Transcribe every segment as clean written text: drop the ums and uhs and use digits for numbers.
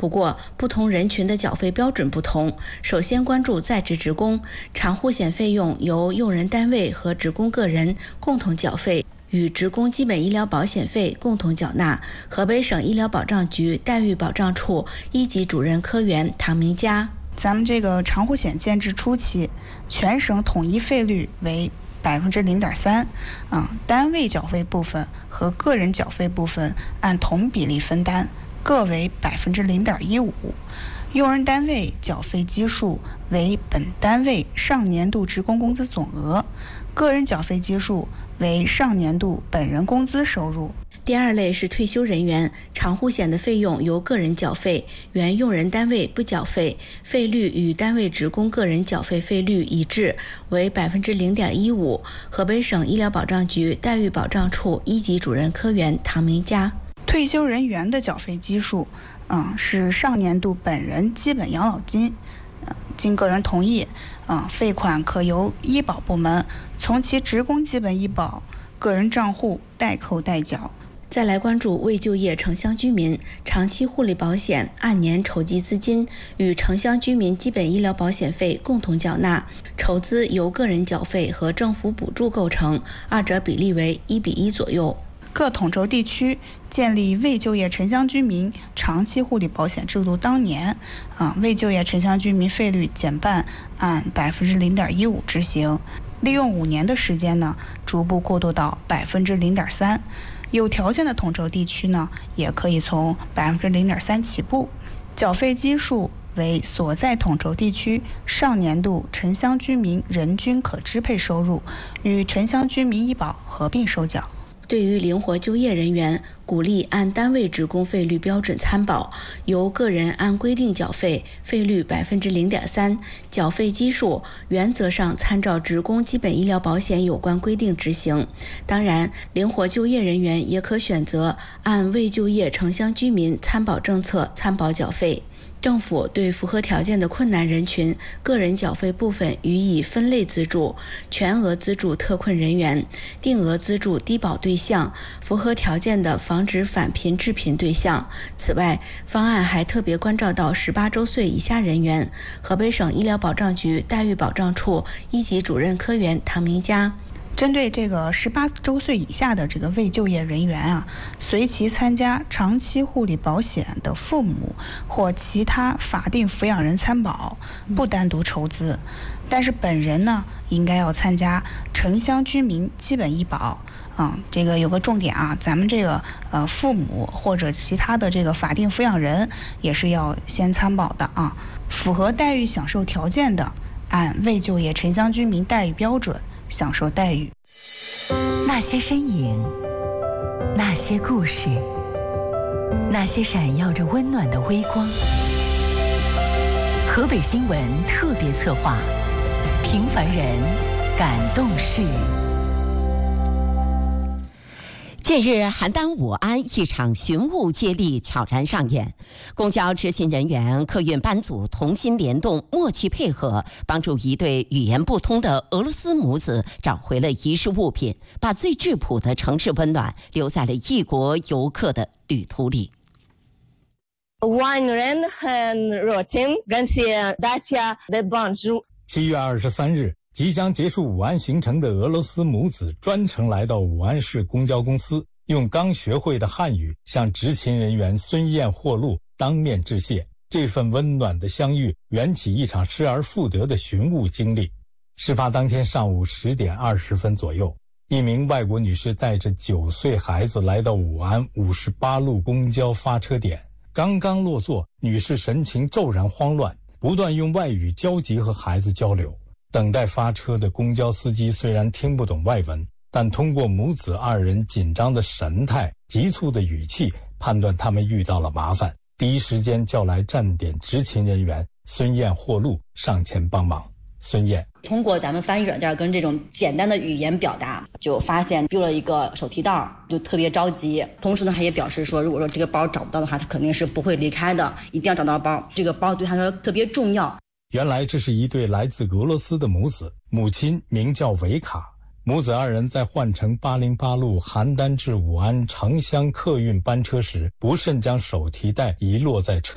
不过，不同人群的缴费标准不同。首先关注在职职工，长护险费用由用人单位和职工个人共同缴费，与职工基本医疗保险费共同缴纳。河北省医疗保障局待遇保障处一级主任科员唐明佳： 咱们这个长护险建制初期，全省统一费率为0.3%，单位缴费部分和个人缴费部分按同比例分担，各为0.15%。用人单位缴费基数为本单位上年度职工工资总额，个人缴费基数为上年度本人工资收入。 第二类是退休人员，长护险的费用由个人缴费，原用人单位不缴费，费率与单位职工个人缴费费率一致，为0.15%。河北省医疗保障局待遇保障处一级主任科员唐明佳： 退休人员的缴费基数，是上年度本人基本养老金，经个人同意，费款可由医保部门从其职工基本医保个人账户代扣代缴。 再来关注未就业城乡居民，长期护理保险按年筹集资金与城乡居民基本医疗保险费共同缴纳，筹资由个人缴费和政府补助构成，二者比例为1:1左右。 各统筹地区建立未就业城乡居民长期护理保险制度当年，未就业城乡居民费率减半，按0.15%执行，利用5年的时间呢，逐步过渡到0.3%。有条件的统筹地区呢，也可以从0.3%起步，缴费基数为所在统筹地区上年度城乡居民人均可支配收入与城乡居民医保合并收缴。 对于灵活就业人员，鼓励按单位职工费率标准参保，由个人按规定缴费，费率0.3%，缴费基数原则上参照职工基本医疗保险有关规定执行。当然，灵活就业人员也可选择按未就业城乡居民参保政策参保缴费。政府对符合条件的困难人群个人缴费部分予以分类资助，全额资助特困人员，定额资助低保对象，符合条件的防止返贫致贫对象。此外，方案还特别关照到18周岁以下人员。河北省医疗保障局待遇保障处一级主任科员唐明佳： 针对这个18周岁以下的这个未就业人员随其参加长期护理保险的父母或其他法定抚养人参保，不单独筹资，但是本人呢，应该要参加城乡居民基本医保。这个有个重点咱们这个父母或者其他的这个法定抚养人也是要先参保的符合待遇享受条件的，按未就业城乡居民待遇标准享受待遇。 那些身影，那些故事，那些闪耀着温暖的微光。河北新闻特别策划，平凡人感动事。 近日，邯郸武安一场寻物接力悄然上演，公交执行人员、客运班组同心联动、默契配合，帮助一对语言不通的俄罗斯母子找回了遗失物品，把最质朴的城市温暖留在了异国游客的旅途里。 武安人很热情，感谢大家的帮助。 7月23日。即将结束武安行程的俄罗斯母子专程来到武安市公交公司，用刚学会的汉语向执勤人员孙燕霍路当面致谢。这份温暖的相遇缘起一场失而复得的寻物经历。事发当天上午10点20分左右，一名外国女士带着9岁孩子来到武安58路公交发车点，刚刚落座，女士神情骤然慌乱，不断用外语焦急和孩子交流。等待发车的公交司机虽然听不懂外文，但通过母子2人紧张的神态、急促的语气，判断他们遇到了麻烦，第一时间叫来站点执勤人员孙燕霍路上前帮忙。孙燕通过咱们翻译软件跟这种简单的语言表达，就发现丢了一个手提袋，就特别着急。同时呢，他也表示说，如果说这个包找不到的话，他肯定是不会离开的，一定要找到包，这个包对他说特别重要。 原来这是一对来自俄罗斯的母子，母亲名叫维卡，母子2人在换乘808路邯郸至武安城乡客运班车时，不慎将手提袋遗落在车上。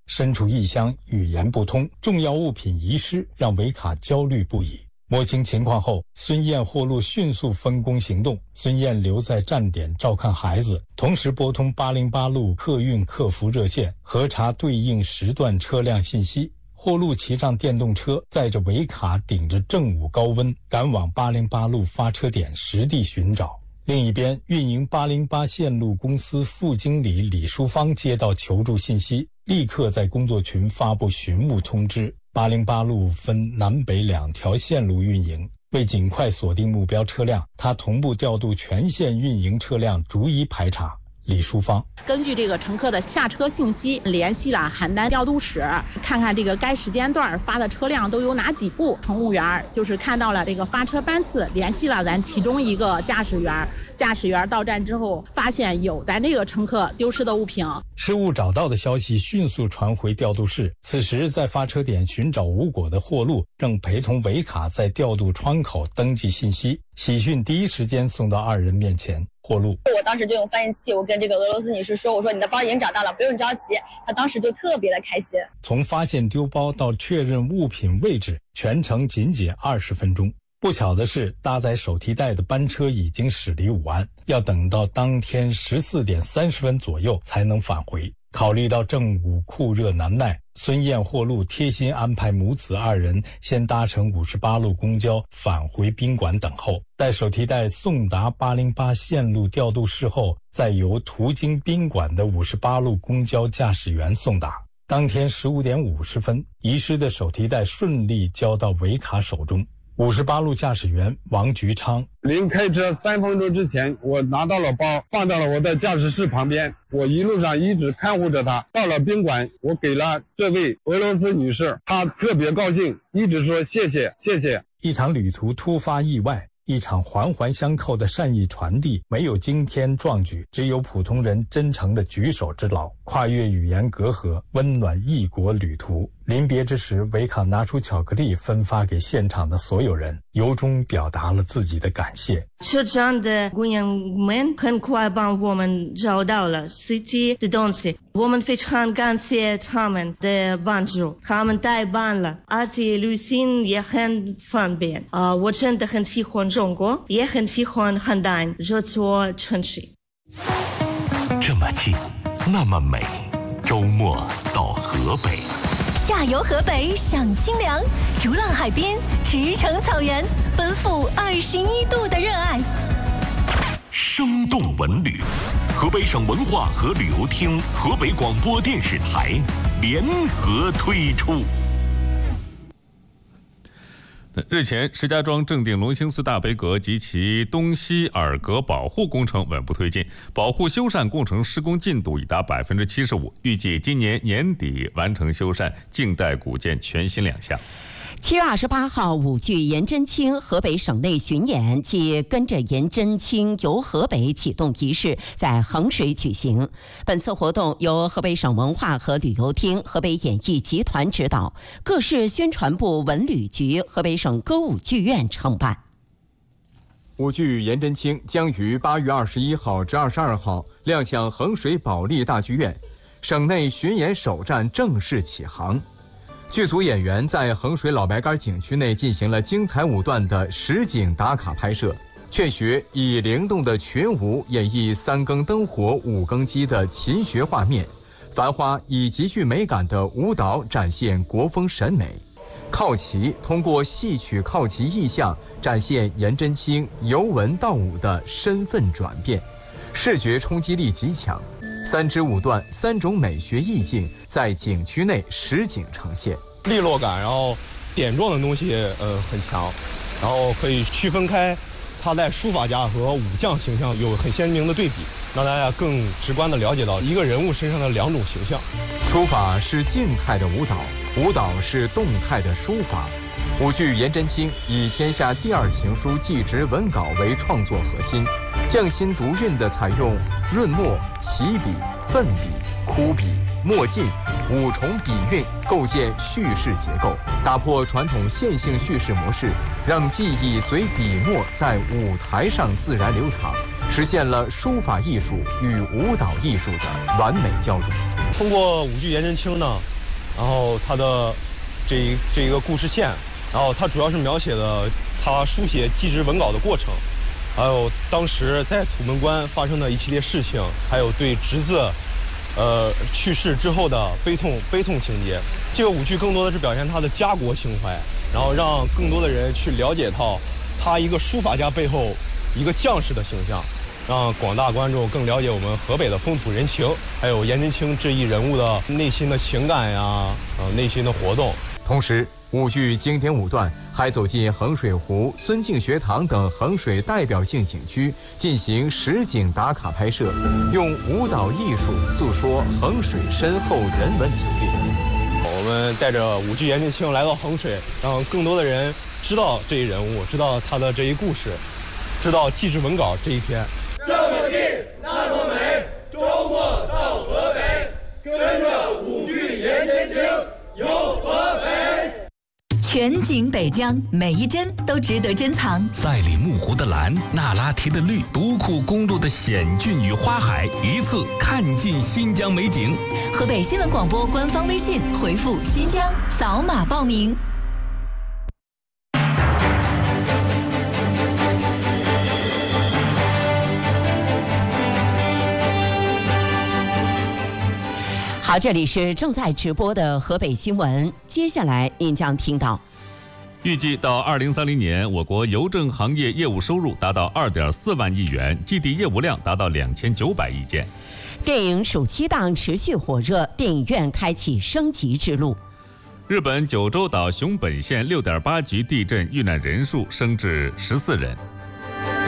身处异乡，语言不通，重要物品遗失，让维卡焦虑不已。摸清情况后，孙燕、霍路迅速分工行动。孙燕留在站点照看孩子，同时拨通808路客运客服热线，核查对应时段车辆信息。霍路骑上电动车，载着维卡，顶着正午高温，赶往808路发车点实地寻找。另一边，运营808线路公司副经理李淑芳接到求助信息，立刻在工作群发布寻物通知。808路分南北2条线路运营，为尽快锁定目标车辆，他同步调度全线运营车辆，逐一排查。李淑芳根据这个乘客的下车信息，联系了邯郸调度室，看看这个该时间段发的车辆都有哪几部。乘务员就是看到了这个发车班次，联系了咱其中一个驾驶员。驾驶员到站之后，发现有咱这个乘客丢失的物品， 失物找到的消息迅速传回调度室。此时在发车点寻找无果的霍路正陪同维卡在调度窗口登记信息，喜讯第一时间送到二人面前。霍路， 我当时就用翻译器，我跟这个俄罗斯女士说，我说你的包已经找到了，不用着急。她当时就特别的开心。 从发现丢包到确认物品位置，全程仅20分钟。不巧的是，搭载手提袋的班车已经驶离武安，要等到当天14点30分左右才能返回。考虑到正午酷热难耐，孙燕、霍路贴心安排母子二人先搭乘58路公交返回宾馆等候，待手提袋送达808线路调度室后，再由途经宾馆的58路公交驾驶员送达。当天15点50分，遗失的手提袋顺利交到维卡手中。58路驾驶员王菊昌， 临开车3分钟之前，我拿到了包，放到了我的驾驶室旁边。我一路上一直看护着他，到了宾馆，我给了这位俄罗斯女士，她特别高兴，一直说谢谢谢谢。 一场旅途突发意外，一场环环相扣的善意传递，没有惊天壮举，只有普通人真诚的举手之劳，跨越语言隔阂，温暖异国旅途。临别之时，维卡拿出巧克力分发给现场的所有人，由衷表达了自己的感谢。 车上的工人们很快帮我们找到了司机的东西，我们非常感谢他们的帮助，他们太棒了，而且旅行也很方便。我真的很喜欢中国，也很喜欢邯郸这座城市。 这么近，那么美，周末到河北。 下游河北享清凉，逐浪海边，驰骋草原，奔赴21度的热爱。 生动文旅，河北省文化和旅游厅、河北广播电视台联合推出。 日前，石家庄正定龙兴寺大悲阁及其东西耳阁保护工程稳步推进，保护修缮工程施工进度已达75%，预计今年年底完成修缮，静待古建全新亮相。 7月28号，舞剧颜真卿河北省内巡演暨跟着颜真卿游河北启动仪式在衡水举行。本次活动由河北省文化和旅游厅、河北演艺集团指导，各市宣传部文旅局、河北省歌舞剧院承办。 舞剧颜真卿将于8月21号至22号亮相衡水保利大剧院，省内巡演首站正式起航。剧组演员在衡水老白干景区内进行了精彩舞段的实景打卡拍摄，劝学以灵动的群舞演绎3更灯火5更鸡的勤学画面，繁花以极具美感的舞蹈展现国风审美，靠旗通过戏曲靠旗意象展现颜真卿游文蹈武的身份转变，视觉冲击力极强。3支舞段3种美学意境在景区内实景呈现， 利落感，然后点状的东西很强，然后可以区分开他在书法家和武将形象有很鲜明的对比，让大家更直观地了解到一个人物身上的2种形象。 书法是静态的舞蹈，舞蹈是动态的书法。舞剧颜真卿以天下第2情书祭侄文稿为创作核心，匠心独运地采用润墨、起笔、奋笔、枯笔、墨劲5重笔韵构建叙事结构，打破传统线性叙事模式，让记忆随笔墨在舞台上自然流淌，实现了书法艺术与舞蹈艺术的完美交融。 通过舞剧颜真卿呢， 然后它的这一个故事线，然后它主要是描写的他书写祭侄文稿的过程，还有当时在土门关发生的一系列事情，还有对侄子去世之后的悲痛情节。这个舞剧更多的是表现他的家国情怀，然后让更多的人去了解到他一个书法家背后一个将士的形象，让广大观众更了解我们河北的风土人情，还有颜真卿这一人物的内心的情感呀，内心的活动。 同时，舞剧经典舞段还走进衡水湖、孙敬学堂等衡水代表性景区，进行实景打卡拍摄，用舞蹈艺术诉说衡水深厚人文体验。 我们带着舞剧颜真卿来到衡水，让更多的人知道这一人物，知道他的这一故事，知道祭侄文稿这一篇。 这么近，那么美，周末到河北，跟着舞剧颜真卿游河北。 全景北疆，每一帧都值得珍藏。 赛里木湖的蓝，那拉提的绿，独库公路的险峻与花海，一次看尽新疆美景。 河北新闻广播官方微信回复“新疆”扫码报名。 好，这里是正在直播的河北新闻。接下来您将听到， 预计到2030年，我国邮政行业业务收入达到2.4万亿元，寄递业务量达到2900亿件。 电影暑期档持续火热，电影院开启升级之路。 日本九州岛熊本县6.8级地震遇难人数升至14人。